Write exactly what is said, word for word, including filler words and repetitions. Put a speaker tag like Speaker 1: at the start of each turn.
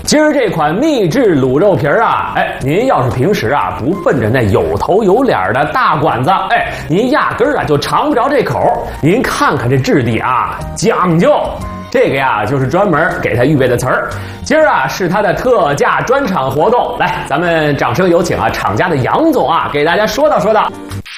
Speaker 1: 今儿这款秘制卤肉皮儿啊，哎，您要是平时啊不奔着那有头有脸的大馆子，哎，您压根儿啊就尝不着这口。您看看这质地啊，讲究。这个呀，就是专门给他预备的词儿。今儿啊是他的特价专场活动，来，咱们掌声有请啊，厂家的杨总啊，给大家说道说道。